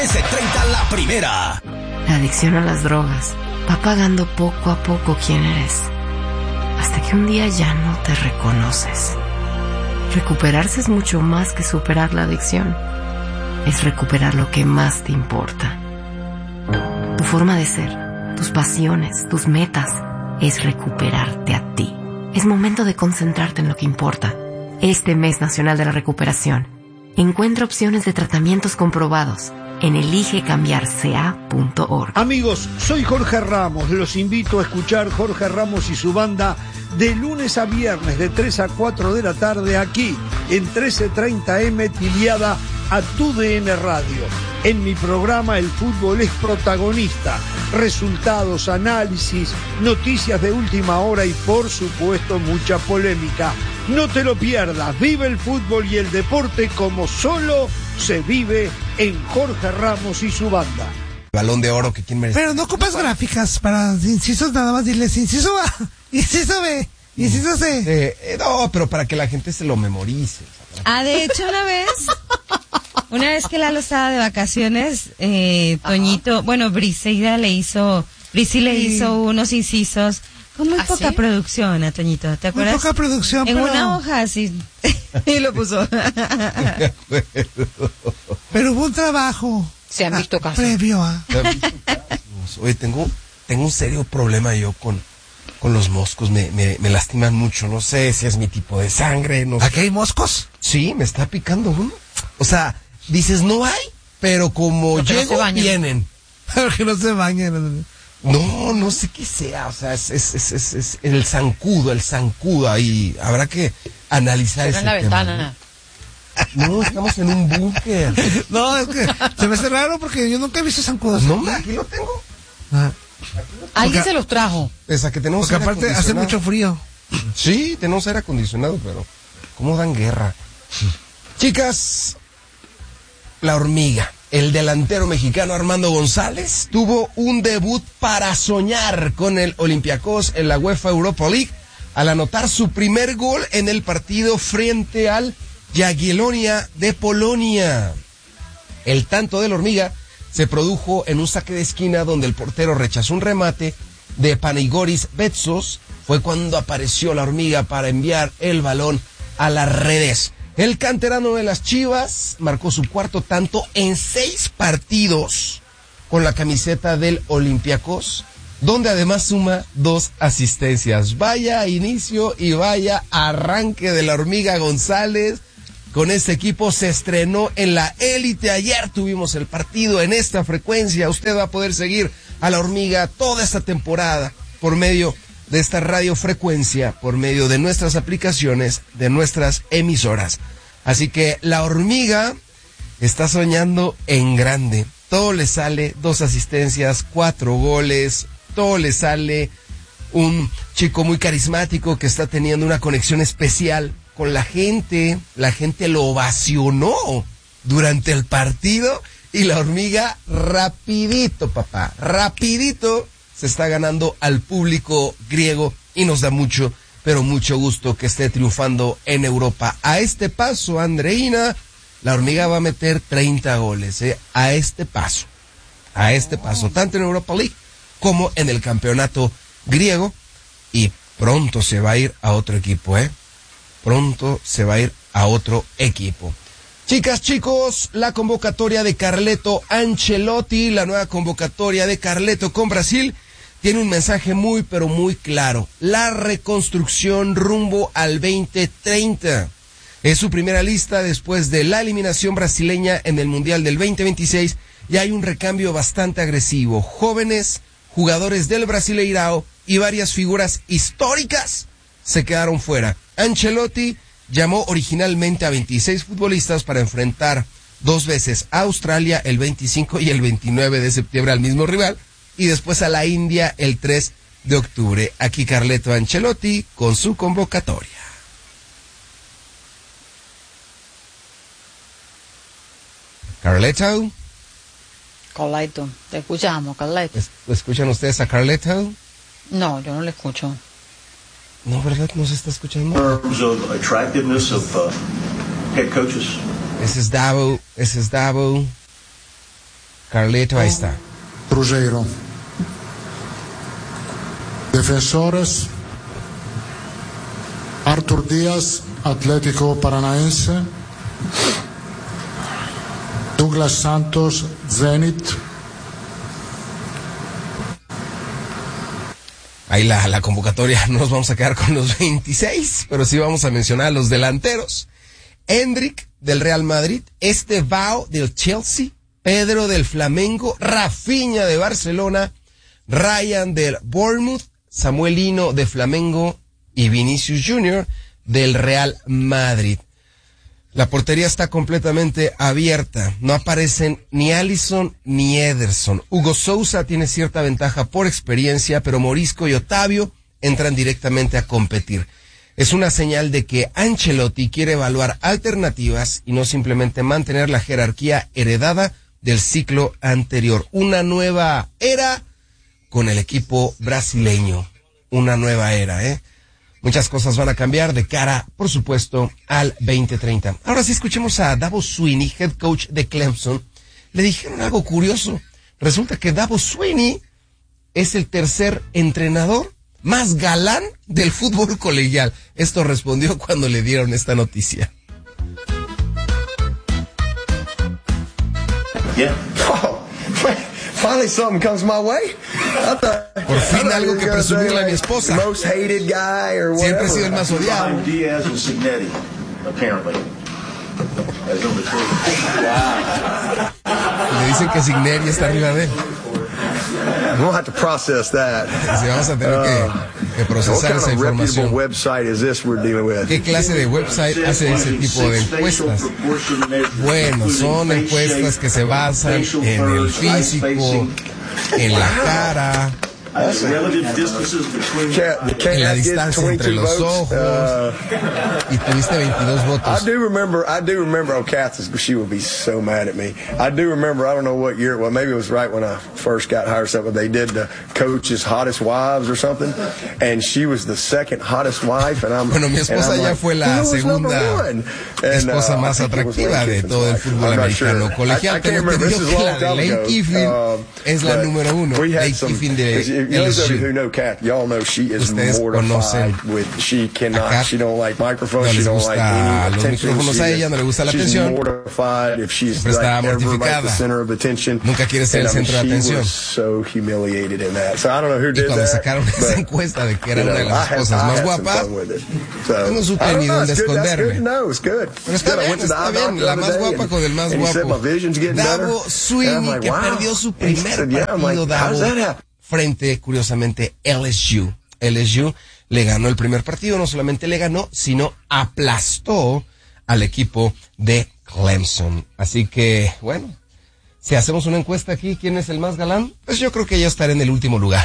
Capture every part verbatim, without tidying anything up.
trece treinta la primera. La adicción a las drogas va pagando poco a poco quién eres, hasta que un día ya no te reconoces. Recuperarse es mucho más que superar la adicción. Es recuperar lo que más te importa. Tu forma de ser, tus pasiones, tus metas, es recuperarte a ti. Es momento de concentrarte en lo que importa. Este mes nacional de la recuperación, encuentra opciones de tratamientos comprobados en elige cambiar c a punto org. Amigos, soy Jorge Ramos. Los invito a escuchar Jorge Ramos y su banda de lunes a viernes de tres a cuatro de la tarde aquí en trece treinta eme Tiliada a tu D N Radio. En mi programa el fútbol es protagonista. Resultados, análisis, noticias de última hora y por supuesto mucha polémica. No te lo pierdas. Vive el fútbol y el deporte como solo se vive en Jorge Ramos y su banda. Balón de oro que quién merece. Pero no ocupas gráficas para incisos, nada más diles inciso A, inciso B, inciso C. Eh, eh, no, pero para que la gente se lo memorice. Ah, de hecho, una vez, una vez que Lalo estaba de vacaciones, eh, Toñito, Ajá. bueno, Briseida le hizo, Brisi le sí. hizo unos incisos con muy ¿Ah, poca sí? producción a Toñito, ¿te acuerdas? Muy poca producción, En pero... una hoja así, y lo puso. Pero hubo un trabajo. Se han visto casos. Previo a... Oye, tengo, tengo un serio problema yo con, con los moscos, me, me, me lastiman mucho, no sé si es mi tipo de sangre, no sé. ¿Aquí hay moscos? Sí, me está picando uno. O sea, dices no hay, pero como Porque llego, no vienen. Pero que no se bañen. No, no sé qué sea, o sea, es, es, es, es, es el zancudo, el zancudo ahí, habrá que analizar ese tema. en la ventana. No, estamos en un búnker. No, es que se me hace raro porque yo nunca he visto zancudos. No, aquí lo tengo. Ah. Alguien se los trajo. Esa que tenemos porque aparte hace mucho frío. Sí, tenemos aire acondicionado, pero ¿cómo dan guerra? Chicas, la hormiga, el delantero mexicano Armando González, tuvo un debut para soñar con el Olympiacos en la UEFA Europa League al anotar su primer gol en el partido frente al Jagiellonia de Polonia. El tanto de la hormiga se produjo en un saque de esquina donde el portero rechazó un remate de Panaygoris Betsos. Fue cuando apareció la hormiga para enviar el balón a las redes. El canterano de las Chivas marcó su cuarto tanto en seis partidos con la camiseta del Olympiacos, donde además suma dos asistencias. Vaya inicio y vaya arranque de la hormiga González. Con este equipo se estrenó en la élite. Ayer tuvimos el partido en esta frecuencia. Usted va a poder seguir a la hormiga toda esta temporada por medio de esta radiofrecuencia, por medio de nuestras aplicaciones, de nuestras emisoras. Así que la hormiga está soñando en grande. Todo le sale, dos asistencias, cuatro goles, todo le sale. Un chico muy carismático que está teniendo una conexión especial con la gente. La gente lo ovacionó durante el partido y la hormiga rapidito, papá, rapidito se está ganando al público griego y nos da mucho, pero mucho gusto que esté triunfando en Europa. A este paso, Andreina, la hormiga va a meter treinta goles, ¿eh? A este paso, a este paso, tanto en Europa League como en el campeonato griego, y pronto se va a ir a otro equipo, ¿eh? Pronto se va a ir a otro equipo. Chicas, chicos, la convocatoria de Carleto Ancelotti, la nueva convocatoria de Carleto con Brasil, tiene un mensaje muy, pero muy claro. La reconstrucción rumbo al veinte treinta. Es su primera lista después de la eliminación brasileña en el Mundial del veinte veintiséis y hay un recambio bastante agresivo. Jóvenes, jugadores del Brasileirao y varias figuras históricas se quedaron fuera. Ancelotti llamó originalmente a veintiséis futbolistas para enfrentar dos veces a Australia el veinticinco y el veintinueve de septiembre al mismo rival y después a la India el tres de octubre. Aquí Carleto Ancelotti con su convocatoria. Carleto. Carleto, te escuchamos, Carleto. ¿Lo escuchan ustedes a Carleto? No, yo no le escucho. No, ¿verdad? ¿No se está escuchando? Of attractiveness of uh, head coaches. Ese es Davo, ese es Davo. Carleto, ahí está. Cruzeiro. Defensores, Arthur Díaz, Atlético Paranaense. Douglas Santos, Zenit. Ahí la, la convocatoria, no nos vamos a quedar con los veintiséis, pero sí vamos a mencionar a los delanteros. Endrick del Real Madrid, Estevao del Chelsea, Pedro del Flamengo, Rafinha de Barcelona, Ryan del Bournemouth, Samuelino de Flamengo y Vinicius Junior del Real Madrid. La portería está completamente abierta. No aparecen ni Alisson ni Ederson. Hugo Sousa tiene cierta ventaja por experiencia, pero Morisco y Otavio entran directamente a competir. Es una señal de que Ancelotti quiere evaluar alternativas y no simplemente mantener la jerarquía heredada del ciclo anterior. Una nueva era con el equipo brasileño. Una nueva era, ¿eh? Muchas cosas van a cambiar de cara, por supuesto, al veinte treinta. Ahora sí escuchemos a Dabo Swinney, head coach de Clemson. Le dijeron algo curioso. Resulta que Dabo Swinney es el tercer entrenador más galán del fútbol colegial. Esto respondió cuando le dieron esta noticia. Yeah. Oh, finally something comes my way. Por fin algo que presumirle a mi esposa. Most hated guy or Siempre he sido el más odiado. Diaz and Signetti, apparently. Le dicen que Signetti está arriba de él. We'll have to process that. Sí, vamos a tener que, que procesar esa información. ¿Qué clase de website hace ese tipo de encuestas? Bueno, son encuestas que se basan en el físico, en la cara, en la distancia entre los ojos, y tuviste veintidós votos. I do remember, I do remember, oh, Kath, she will be so mad at me. I do remember, I don't know what year, well, maybe it was right when I first got hired or something, they did the coach's hottest wives or something, and she was the second hottest wife, and I'm, bueno, mi esposa ya like, fue la segunda and, esposa uh, más atractiva de todo el fútbol americano sure. colegial. Tengo entendido que la de Lane Kiffin uh, es la número uno. Lane Kiffin de L S U. Who know Kath, y'all know she is Ustedes mortified with, she cannot, she don't like microphones, no she don't like any los attention. Micrófonos a ella no le gusta la atención. Mortified if she's Siempre está like mortificada. The center of attention. Nunca quiere ser el centro de atención. She was so humiliated in that. So I don't know who did y cuando that, sacaron esa encuesta de que era una de las esposas más guapas, so, no supe ni dónde esconderme. No, it's good. Pero está bien, está bien, la más guapa con el más guapo. Dabo Swinney, que perdió su primer partido, Dabo, frente, curiosamente, L S U. L S U le ganó el primer partido, no solamente le ganó, sino aplastó al equipo de Clemson. Así que, bueno, si hacemos una encuesta aquí, ¿quién es el más galán? Pues yo creo que ya estaré en el último lugar.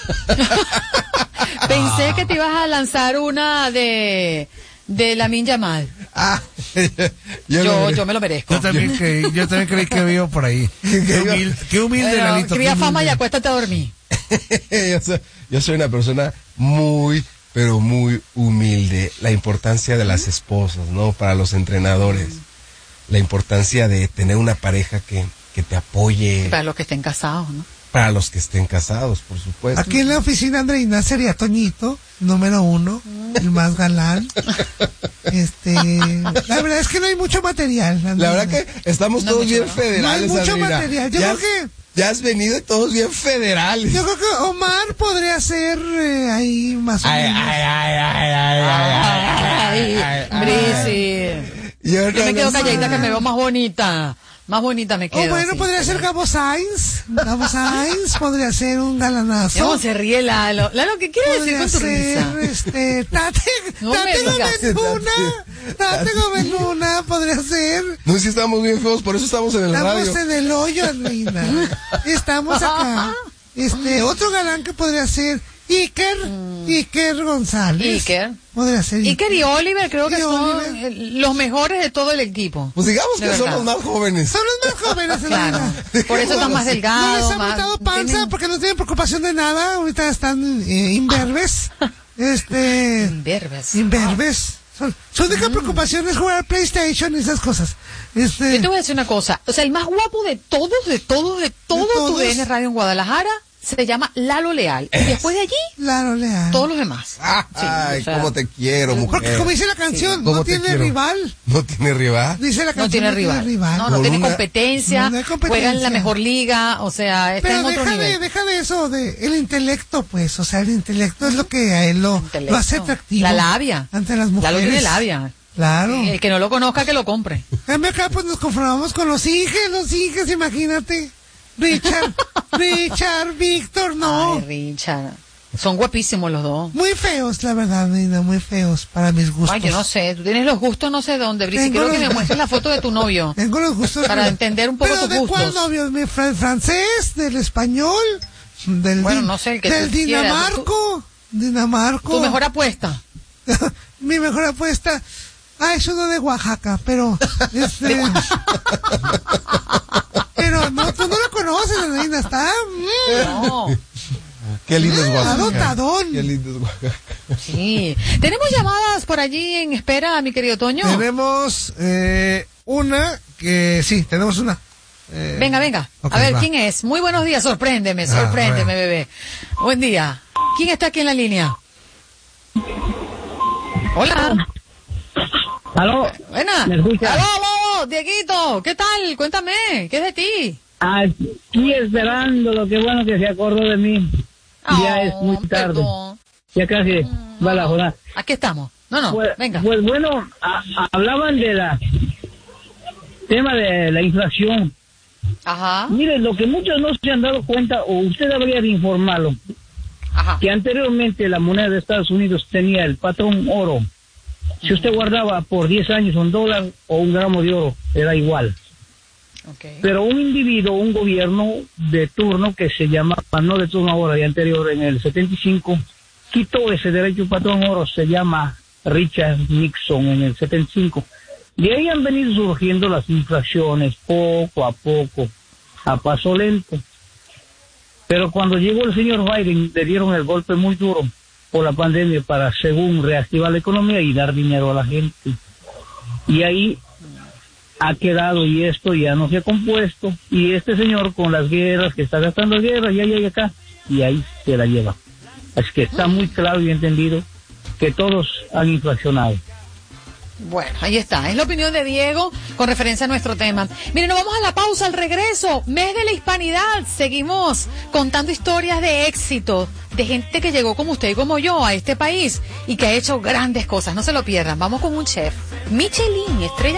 Pensé que te ibas a lanzar una de... de Lamine Yamal. Ah, yo, yo, yo me lo merezco. Yo también creí, yo también creí que vivo por ahí. Qué humilde, qué humilde, bueno, Lalito. Cría fama y acuéstate a dormir. yo, soy, yo soy una persona muy, pero muy humilde. La importancia de las esposas, ¿no? Para los entrenadores. La importancia de tener una pareja que, que te apoye. Para los que estén casados, ¿no? Para los que estén casados, por supuesto. Aquí en la oficina Andreina sería Toñito, número uno, el más galán. Este, la verdad es que no hay mucho material, Andreina. La verdad que estamos no todos bien no. federales, no hay mucho Andreina. material. Yo ya, creo que ya has venido todos bien federales. Yo creo que Omar podría ser eh, ahí más o menos. Ay, ay, ay, ay, ay, ay, ay, ay, ay, Brisi. Yo, yo no me quedo no calladita sé. Que me veo más bonita. Más bonita me quedo. O bueno, así. Podría ser Gabo Sainz. Gabo Sainz podría ser un galanazo. ¿Cómo se ríe Lalo? Lalo, ¿qué quiere decir con tu risa? Este, Tate, no Tate Gomenduna. Tate Gomenduna podría ser. No, si estamos bien feos, por eso estamos en el estamos radio. Estamos en el hoyo, Andreina. Estamos acá. Este, otro galán que podría ser Iker, mm. Iker González. Iker. Podría ser Iker. Iker y Oliver creo que y son Oliver. los mejores de todo el equipo. Pues digamos que verdad. Son los más jóvenes. Son los más jóvenes, claro. Por eso están más delgados. No les han más... botado panza ¿Tienen? Porque no tienen preocupación de nada. Ahorita están eh, imberbes. este. Imberbes. Imberbes. Su, su única mm. preocupación es jugar PlayStation y esas cosas. Este... Yo te voy a decir una cosa. O sea, el más guapo de todos, de todos, de todo tu D N Radio en Guadalajara se llama Lalo Leal. Y después de allí, Lalo Leal. Todos los demás. Ah, sí, ay, o sea, cómo te quiero, mujer. Porque como dice la canción, sí. no tiene rival. ¿No tiene rival? Dice la canción, no tiene, no rival. tiene rival. No, no tiene una... competencia, no, no competencia. Juega en la mejor liga, o sea, está Pero en otro deja nivel. De, deja de eso, de el intelecto, pues. O sea, el intelecto es lo que a él lo, lo hace atractivo. La labia. Ante las mujeres. Lalo tiene labia. Claro. El que no lo conozca, que lo compre. En acá, pues nos conformamos con los hijos, los hijos, imagínate. Richard, Richard, Víctor, no. Ay, Richard. Son guapísimos los dos. Muy feos, la verdad, Nina, muy feos para mis gustos. Ay, yo no sé, tú tienes los gustos no sé dónde, Brice. Quiero los... que me muestres la foto de tu novio. Tengo los gustos. Para de... entender un poco ¿Pero tus de gustos. ¿Cuál novio? ¿Mi fr francés? ¿Del español? Del bueno, no sé, el que ¿Del tú Dinamarco? Tú... Dinamarco. ¿Tu mejor apuesta? Mi mejor apuesta... Ah, es uno de Oaxaca, pero... Este... de pero no, tú no lo conoces, Nina, está... No. Qué lindo es Oaxaca. Adotadón. Qué lindo es Oaxaca. Sí. ¿Tenemos llamadas por allí en espera, mi querido Toño? Tenemos eh, una que... Sí, tenemos una. Eh... Venga, venga. Okay, a ver, va. ¿Quién es? Muy buenos días, sorpréndeme, sorpréndeme, ah, bebé. Buen día. ¿Quién está aquí en la línea? Hola. ¿Aló? Buena. ¿Me escuchas? ¿Aló, aló? Dieguito, ¿qué tal? Cuéntame, ¿qué es de ti? Aquí esperando, qué bueno que se acordó de mí. Oh, ya es muy tarde. Perdón. Ya casi mm, va no, la jornada. Aquí estamos. No, no, pues, venga. Pues bueno, a, a, hablaban de la tema de la inflación. Ajá. Mire, lo que muchos no se han dado cuenta, o usted debería de informarlo, Ajá. que anteriormente la moneda de Estados Unidos tenía el patrón oro. Si usted guardaba por diez años un dólar o un gramo de oro, era igual. Okay. Pero un individuo, un gobierno de turno que se llamaba, no de turno ahora, de anterior, en el setenta y cinco, quitó ese derecho patrón oro, se llama Richard Nixon en el setenta y cinco. De ahí han venido surgiendo las inflaciones poco a poco, a paso lento. Pero cuando llegó el señor Biden, le dieron el golpe muy duro por la pandemia para, según, reactivar la economía y dar dinero a la gente. Y ahí ha quedado, y esto ya no se ha compuesto, y este señor con las guerras, que está gastando guerras, y ahí y acá, y ahí se la lleva. Así que está muy claro y entendido que todos han inflacionado. Bueno, ahí está, es la opinión de Diego con referencia a nuestro tema. Miren, nos vamos a la pausa, al regreso, mes de la hispanidad, seguimos contando historias de éxito, de gente que llegó como usted y como yo a este país y que ha hecho grandes cosas, no se lo pierdan, vamos con un chef, Michelin, estrella